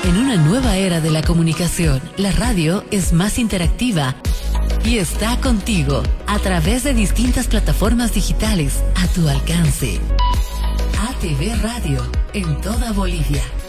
En una nueva era de la comunicación, la radio es más interactiva y está contigo a través de distintas plataformas digitales a tu alcance. ATV Radio en toda Bolivia.